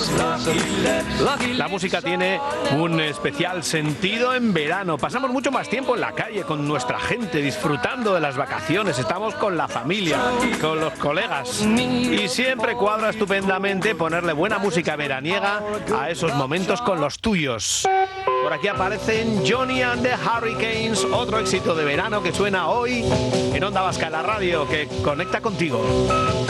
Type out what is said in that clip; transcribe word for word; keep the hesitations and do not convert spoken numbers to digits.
La música tiene un especial sentido en verano. Pasamos mucho más tiempo en la calle con nuestra gente, disfrutando de las vacaciones. Estamos con la familia, con los colegas. Y siempre cuadra estupendamente ponerle buena música veraniega a esos momentos con los tuyos. Por aquí aparecen Johnny and the Hurricanes, otro éxito de verano que suena hoy en Onda Vasca, la radio que conecta contigo.